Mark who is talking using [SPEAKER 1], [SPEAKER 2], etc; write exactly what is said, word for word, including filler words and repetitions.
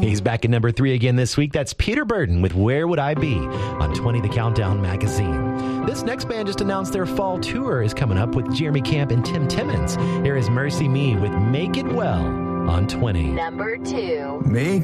[SPEAKER 1] He's back at number three again this week. That's Peter Burton with Where Would I Be on twenty The Countdown magazine. This next band just announced their fall tour is coming up with Jeremy Camp and Tim Timmons. Here is Mercy Me with Make It Well on twenty.
[SPEAKER 2] Number two.
[SPEAKER 3] Make